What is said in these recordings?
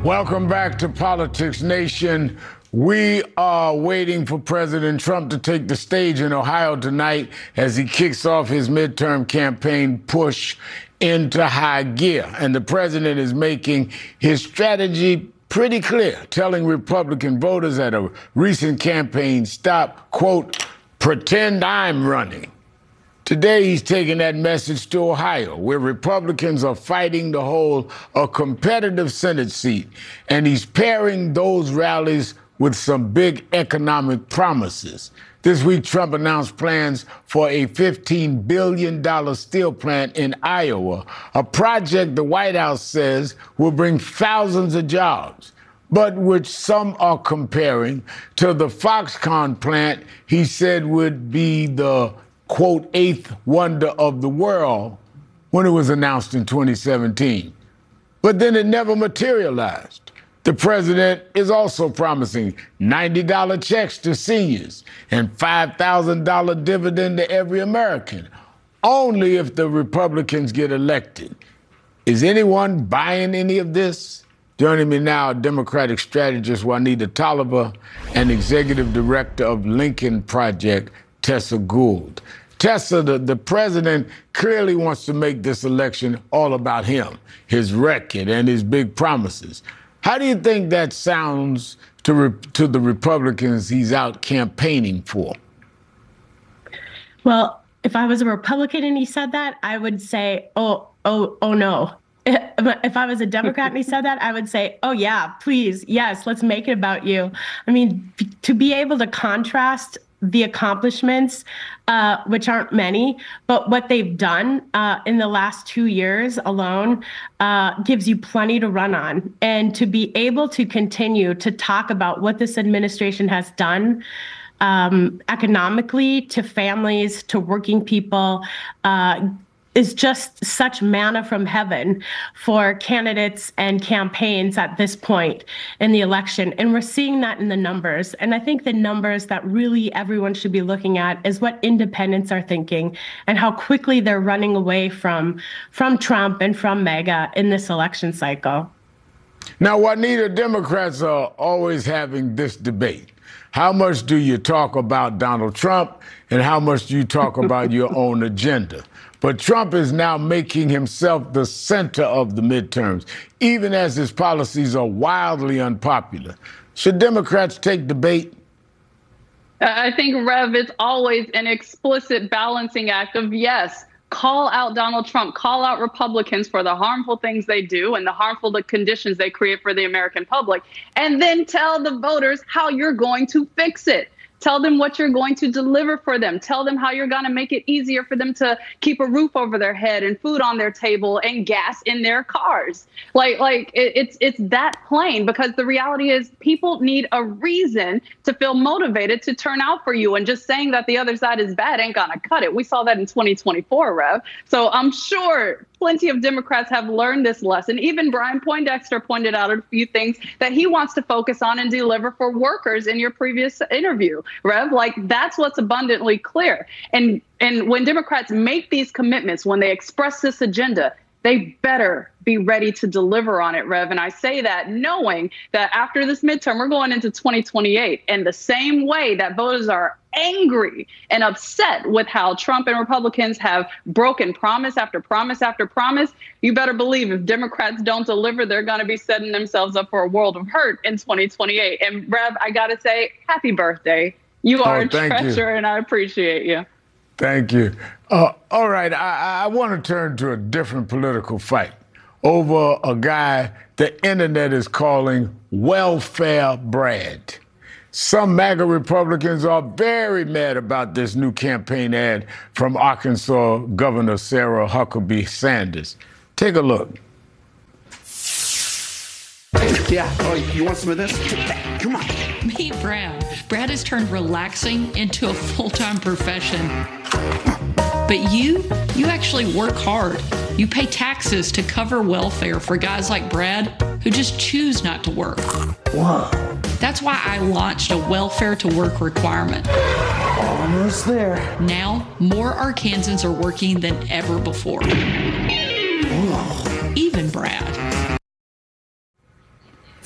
Welcome back to Politics Nation. We are waiting for President Trump to take the stage in Ohio tonight as he kicks off his midterm campaign push into high gear. And the president is making his strategy pretty clear, telling Republican voters at a recent campaign stop, quote, pretend I'm running. Today, he's taking that message to Ohio, where Republicans are fighting to hold a competitive Senate seat, and he's pairing those rallies with some big economic promises. This week, Trump announced plans for a $15 billion steel plant in Iowa, a project the White House says will bring thousands of jobs, but which some are comparing to the Foxconn plant he said would be the quote, eighth wonder of the world when it was announced in 2017. But then it never materialized. The president is also promising $90 checks to seniors and $5,000 dividend to every American, only if the Republicans get elected. Is anyone buying any of this? Joining me now, Democratic strategist Juanita Tolliver and executive director of Lincoln Project, Tessa Gould. Tessa, the president clearly wants to make this election all about him, his record, and his big promises. How do you think that sounds to the Republicans he's out campaigning for? Well, if I was a Republican and he said that, I would say, oh no. If I was a Democrat and he said that, I would say, oh, yeah, please, yes, let's make it about you. I mean, to be able to contrast the accomplishments, which aren't many, but what they've done in the last 2 years alone gives you plenty to run on. And to be able to continue to talk about what this administration has done economically to families, to working people, is just such manna from heaven for candidates and campaigns at this point in the election. And we're seeing that in the numbers. And I think the numbers that really everyone should be looking at is what independents are thinking and how quickly they're running away from Trump and from MAGA in this election cycle. Now, Juanita, Democrats are always having this debate. How much do you talk about Donald Trump and how much do you talk about your own agenda? But Trump is now making himself the center of the midterms, even as his policies are wildly unpopular. Should Democrats take the bait? I think, Rev, it's always an explicit balancing act of, yes, call out Donald Trump, call out Republicans for the harmful things they do and the harmful conditions they create for the American public, and then tell the voters how you're going to fix it. Tell them what you're going to deliver for them. Tell them how you're going to make it easier for them to keep a roof over their head and food on their table and gas in their cars. It's that plain, because the reality is people need a reason to feel motivated to turn out for you. And just saying that the other side is bad ain't going to cut it. We saw that in 2024, Rev. So I'm sure plenty of Democrats have learned this lesson. Even Brian Poindexter pointed out a few things that he wants to focus on and deliver for workers in your previous interview, Rev. That's what's abundantly clear. And when Democrats make these commitments, when they express this agenda, they better be ready to deliver on it, Rev. And I say that knowing that after this midterm, we're going into 2028. And the same way that voters are angry and upset with how Trump and Republicans have broken promise after promise after promise, you better believe if Democrats don't deliver, they're going to be setting themselves up for a world of hurt in 2028. And Rev, I got to say, happy birthday. You are a treasure, and I appreciate you. Thank you. All right, I want to turn to a different political fight over a guy the internet is calling Welfare Brad. Some MAGA Republicans are very mad about this new campaign ad from Arkansas Governor Sarah Huckabee Sanders. Take a look. Yeah, oh, you want some of this? Come on. Meet Brad. Brad has turned relaxing into a full-time profession. But you actually work hard. You pay taxes to cover welfare for guys like Brad who just choose not to work. Whoa. That's why I launched a welfare to work requirement. Almost there. Now, more Arkansans are working than ever before. Whoa. Even Brad.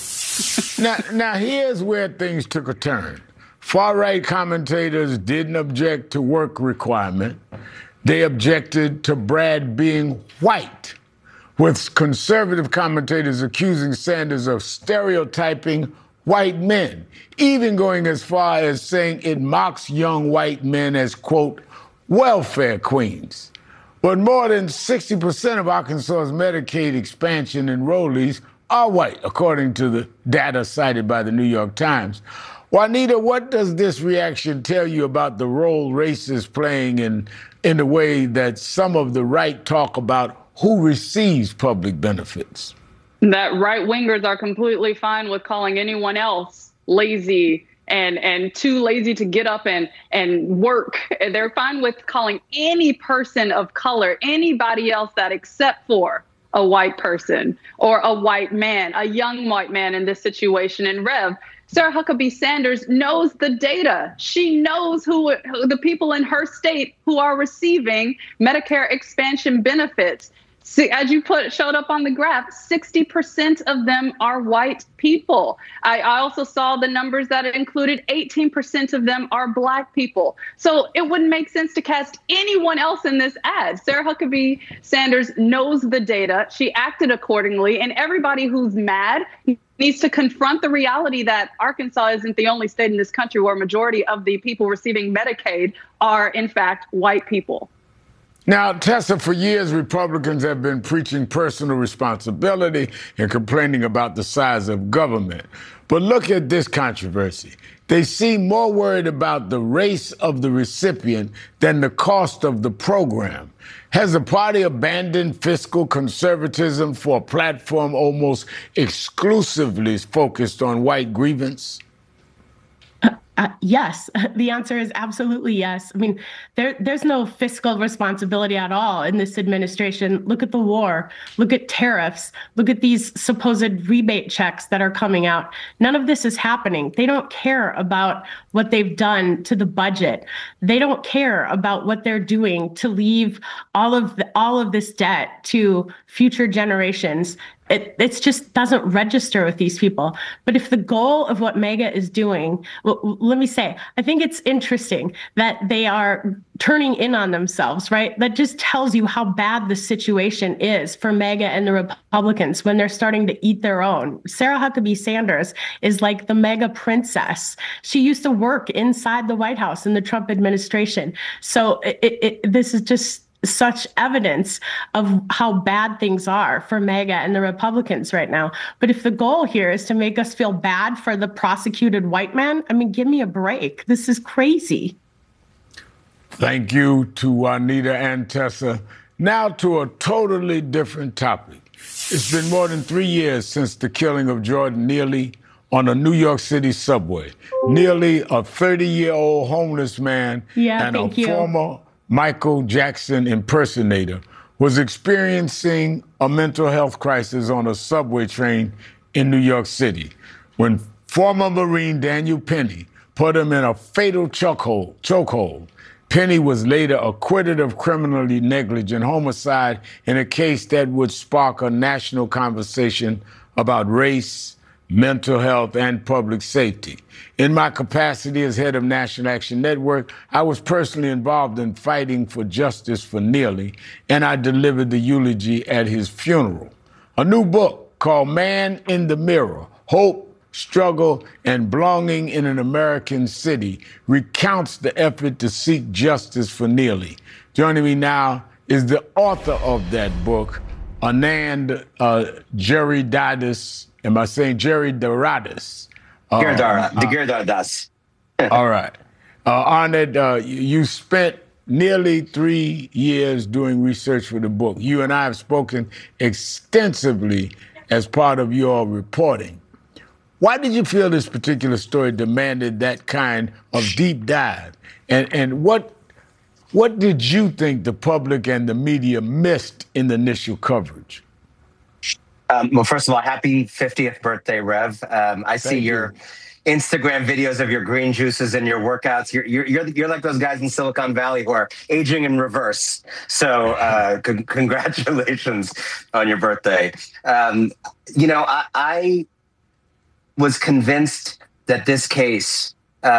Now here's where things took a turn. Far-right commentators didn't object to work requirement. They objected to Brad being white, with conservative commentators accusing Sanders of stereotyping white men, even going as far as saying it mocks young white men as, quote, welfare queens. But more than 60% of Arkansas's Medicaid expansion enrollees are white, according to the data cited by the New York Times. Juanita, what does this reaction tell you about the role race is playing in the way that some of the right talk about who receives public benefits? That right-wingers are completely fine with calling anyone else lazy and too lazy to get up and work. They're fine with calling any person of color, anybody else that except for a white person or a white man, a young white man in this situation. And Rev, Sarah Huckabee Sanders knows the data. She knows who the people in her state who are receiving Medicare expansion benefits. See, as you showed up on the graph, 60% of them are white people. I also saw the numbers that it included 18% of them are Black people. So it wouldn't make sense to cast anyone else in this ad. Sarah Huckabee Sanders knows the data. She acted accordingly. And everybody who's mad needs to confront the reality that Arkansas isn't the only state in this country where a majority of the people receiving Medicaid are, in fact, white people. Now, Tessa, for years, Republicans have been preaching personal responsibility and complaining about the size of government. But look at this controversy. They seem more worried about the race of the recipient than the cost of the program. Has the party abandoned fiscal conservatism for a platform almost exclusively focused on white grievance? Yes, the answer is absolutely yes. I mean, there's no fiscal responsibility at all in this administration. Look at the war, look at tariffs, look at these supposed rebate checks that are coming out. None of this is happening. They don't care about what they've done to the budget. They don't care about what they're doing to leave all of this debt to future generations. It just doesn't register with these people. But if the goal of what MAGA is doing, well, let me say, I think it's interesting that they are turning in on themselves, right? That just tells you how bad the situation is for MAGA and the Republicans when they're starting to eat their own. Sarah Huckabee Sanders is like the MAGA princess. She used to work inside the White House in the Trump administration. So this is just such evidence of how bad things are for MAGA and the Republicans right now. But if the goal here is to make us feel bad for the prosecuted white man, I mean, give me a break. This is crazy. Thank you to Juanita and Tessa. Now to a totally different topic. It's been more than 3 years since the killing of Jordan Neely on a New York City subway. Neely, a 30-year-old homeless man and a former Michael Jackson impersonator, was experiencing a mental health crisis on a subway train in New York City when former Marine Daniel Penny put him in a fatal chokehold. Penny was later acquitted of criminally negligent homicide in a case that would spark a national conversation about race, mental health, and public safety. In my capacity as head of National Action Network, I was personally involved in fighting for justice for Neely, and I delivered the eulogy at his funeral. A new book called Man in the Mirror, Hope, Struggle, and Belonging in an American City recounts the effort to seek justice for Neely. Joining me now is the author of that book, Anand Giridharadas. Am I saying Giridharadas? Giridharadas. All right. Anand, you spent nearly 3 years doing research for the book. You and I have spoken extensively as part of your reporting. Why did you feel this particular story demanded that kind of deep dive? And what did you think the public and the media missed in the initial coverage? Well, first of all, happy 50th birthday, Rev. I see your Instagram videos of your green juices and your workouts. You're like those guys in Silicon Valley who are aging in reverse. So congratulations on your birthday. was convinced that this case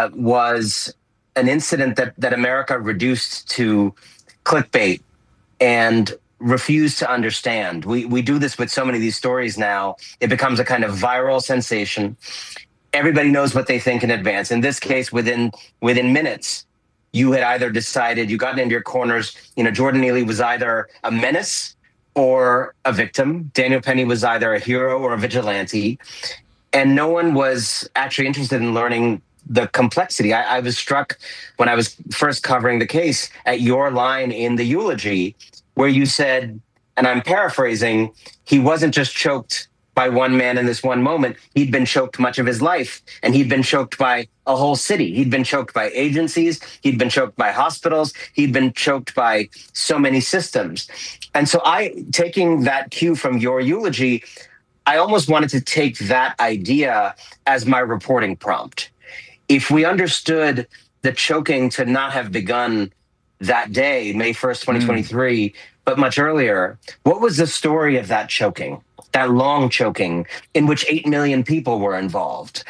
was an incident that America reduced to clickbait and refused to understand. We do this with so many of these stories now. It becomes a kind of viral sensation. Everybody knows what they think in advance. In this case, within minutes, you had either decided, you got into your corners. Jordan Neely was either a menace or a victim. Daniel Penny was either a hero or a vigilante. And no one was actually interested in learning the complexity. I was struck when I was first covering the case at your line in the eulogy where you said, and I'm paraphrasing, he wasn't just choked by one man in this one moment. He'd been choked much of his life, and he'd been choked by a whole city. He'd been choked by agencies. He'd been choked by hospitals. He'd been choked by so many systems. And so taking that cue from your eulogy, I almost wanted to take that idea as my reporting prompt. If we understood the choking to not have begun that day, May 1st, 2023, but much earlier, what was the story of that choking? That long choking in which 8 million people were involved.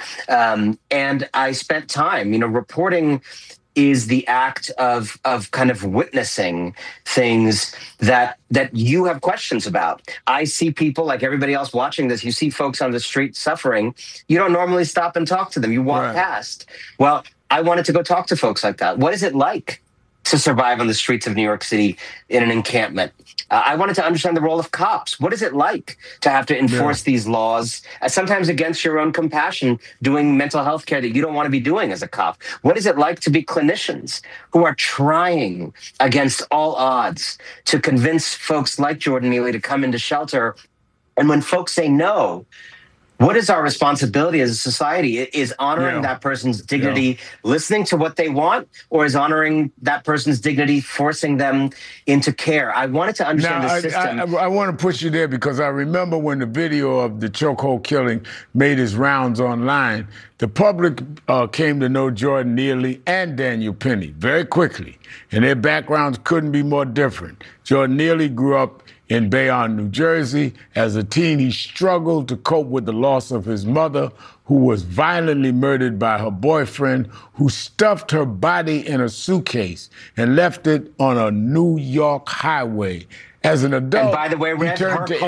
And I spent time, reporting is the act of kind of witnessing things that you have questions about. I see people like everybody else watching this. You see folks on the street suffering. You don't normally stop and talk to them. You walk past. Well, I wanted to go talk to folks like that. What is it like to survive on the streets of New York City in an encampment? I wanted to understand the role of cops. What is it like to have to enforce these laws, sometimes against your own compassion, doing mental health care that you don't want to be doing as a cop? What is it like to be clinicians who are trying against all odds to convince folks like Jordan Neely to come into shelter? And when folks say no, what is our responsibility as a society? Is honoring that person's dignity, listening to what they want, or is honoring that person's dignity, forcing them into care? I wanted to understand the system. I want to push you there because I remember when the video of the chokehold killing made its rounds online, the public came to know Jordan Neely and Daniel Penny very quickly, and their backgrounds couldn't be more different. Jordan Neely grew up in Bayonne, New Jersey. As a teen, he struggled to cope with the loss of his mother, who was violently murdered by her boyfriend, who stuffed her body in a suitcase and left it on a New York highway. As an adult, and by the way, Red, he turned to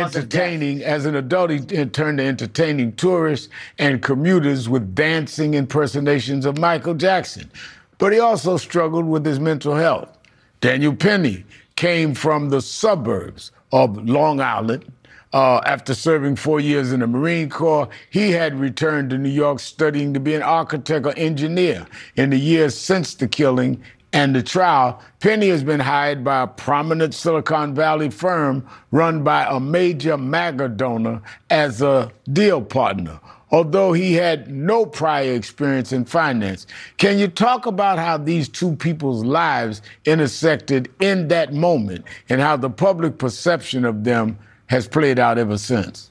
entertaining tourists and commuters with dancing impersonations of Michael Jackson. But he also struggled with his mental health. Daniel Penny came from the suburbs of Long Island. After serving 4 years in the Marine Corps, he had returned to New York studying to be an architect or engineer. In the years since the killing and the trial, Penny has been hired by a prominent Silicon Valley firm run by a major MAGA donor as a deal partner, although he had no prior experience in finance. Can you talk about how these two people's lives intersected in that moment and how the public perception of them has played out ever since?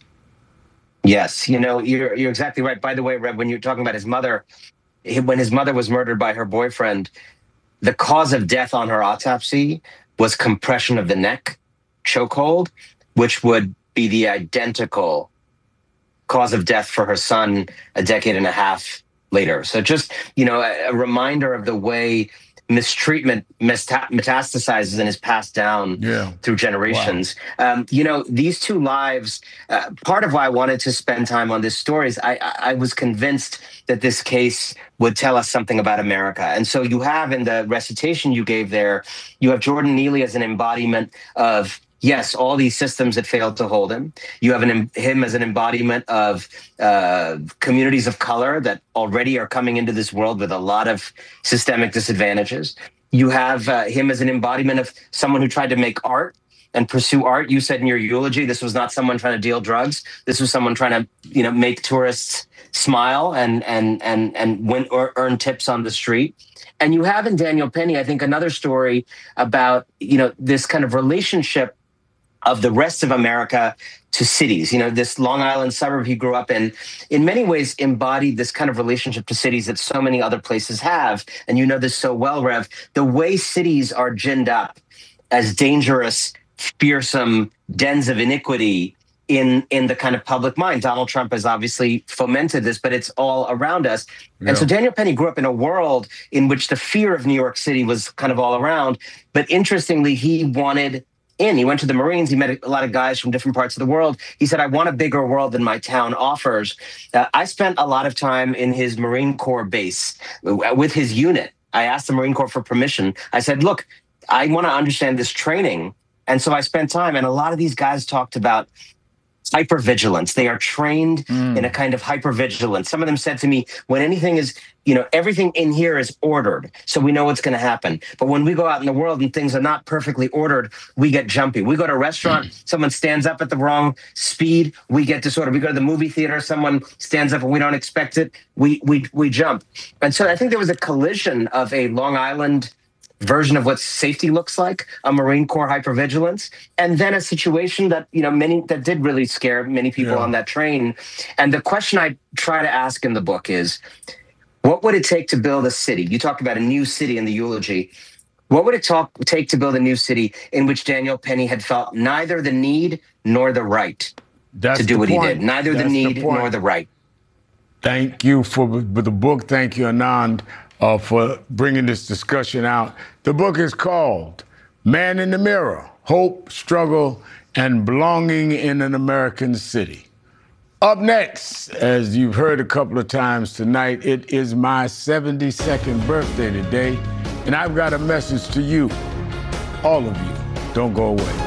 Yes, you're exactly right. By the way, Rev, when you're talking about his mother, when his mother was murdered by her boyfriend, the cause of death on her autopsy was compression of the neck, chokehold, which would be the identical cause of death for her son a decade and a half later. So just, a reminder of the way mistreatment metastasizes and is passed down through generations. Wow. These two lives, part of why I wanted to spend time on this story is I was convinced that this case would tell us something about America. And so you have in the recitation you gave there, you have Jordan Neely as an embodiment of, yes, all these systems that failed to hold him. You have him as an embodiment of communities of color that already are coming into this world with a lot of systemic disadvantages. You have him as an embodiment of someone who tried to make art and pursue art. You said in your eulogy, this was not someone trying to deal drugs. This was someone trying to, make tourists smile and win or earn tips on the street. And you have in Daniel Penny, I think, another story about, this kind of relationship of the rest of America to cities. This Long Island suburb he grew up in many ways embodied this kind of relationship to cities that so many other places have. And you know this so well, Rev, the way cities are ginned up as dangerous, fearsome dens of iniquity in the kind of public mind. Donald Trump has obviously fomented this, but it's all around us. Yeah. And so Daniel Penny grew up in a world in which the fear of New York City was kind of all around. But interestingly, he wanted in. He went to the Marines. He met a lot of guys from different parts of the world. He said, I want a bigger world than my town offers. I spent a lot of time in his Marine Corps base with his unit. I asked the Marine Corps for permission. I said, look, I want to understand this training. And so I spent time, and a lot of these guys talked about hypervigilance. They are trained in a kind of hypervigilance. Some of them said to me, when anything is, everything in here is ordered, so we know what's going to happen. But when we go out in the world and things are not perfectly ordered, we get jumpy. We go to a restaurant, someone stands up at the wrong speed, we get disordered. We go to the movie theater, someone stands up and we don't expect it, we jump. And so I think there was a collision of a Long Island version of what safety looks like, a Marine Corps hypervigilance, and then a situation that that did really scare many people on that train. And the question I try to ask in the book is, what would it take to build a city? You talked about a new city in the eulogy. What would it take to build a new city in which Daniel Penny had felt neither the need nor the right to do what he did? Neither the need nor the right. Thank you for the book. Thank you, Anand, for bringing this discussion out. The book is called Man in the Mirror, Hope, Struggle, and Belonging in an American City. Up next, as you've heard a couple of times tonight, it is my 72nd birthday today, and I've got a message to you, all of you. Don't go away.